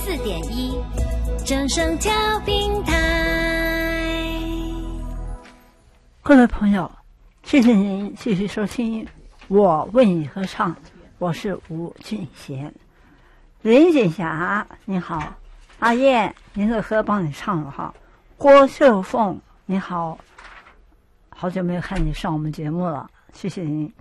104.1正声调频台。 各位朋友，谢谢您继续收听我为你合唱，我是吴俊贤。林锦霞你好，阿燕您的歌帮你唱了哈。郭秀凤你好，好久没有看你上我们节目了，谢谢您。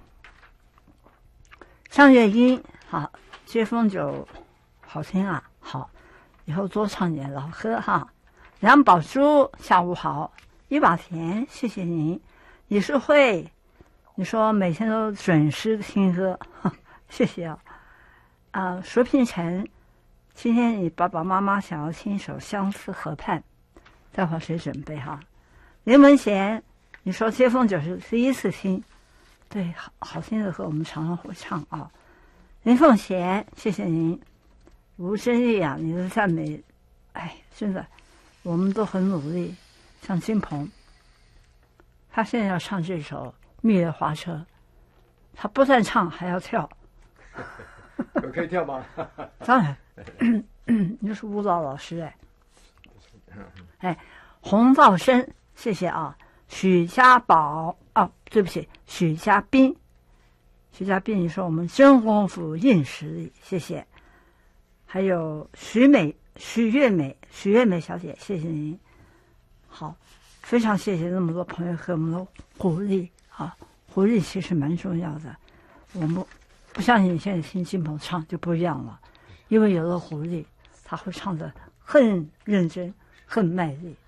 上月英好，接风酒好听啊，好，以后多唱点老歌哈。梁宝珠下午好，一把田谢谢您。李世慧你说每天都准时听歌，谢谢啊。舒平晨今天你爸爸妈妈想要听一首《相思河畔》，待会儿谁准备哈。林文贤你说接风酒是第一次听，对，好听的歌我们常常会唱啊。林凤贤谢谢您。吴真丽啊，你的赞美，哎，真的我们都很努力。像金鹏他现在要唱这首《蜜月花车》，他不但唱还要跳。 我可以跳吗？ 当然，你是舞蹈老师哎。洪道生谢谢啊。许家宝对不起，许家斌你说我们真功夫硬实力，谢谢。还有许月美小姐谢谢您。好，非常谢谢那么多朋友给我们的鼓励啊，鼓励其实蛮重要的。我们不相信你现在听金鹏唱就不一样了，因为有了鼓励他会唱得很认真很卖力